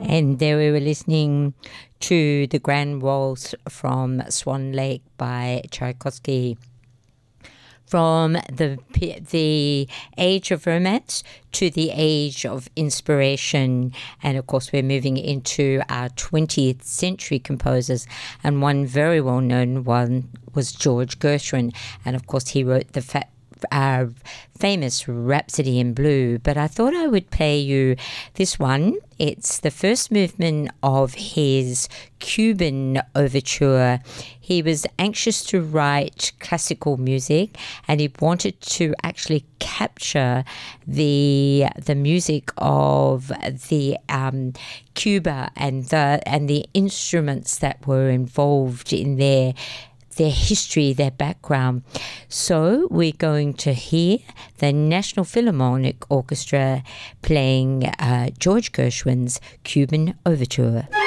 And there we were listening to the Grand Waltz from Swan Lake by Tchaikovsky. From the age of romance to the age of inspiration. And of course, we're moving into our 20th century composers. And one very well-known one was George Gershwin. And of course, he wrote the famous Rhapsody in Blue. But I thought I would play you this one. It's the first movement of his Cuban overture. He was anxious to write classical music, and he wanted to actually capture the music of the Cuba and the instruments that were involved in their history, their background. So we're going to hear the National Philharmonic Orchestra playing George Gershwin's Cuban Overture.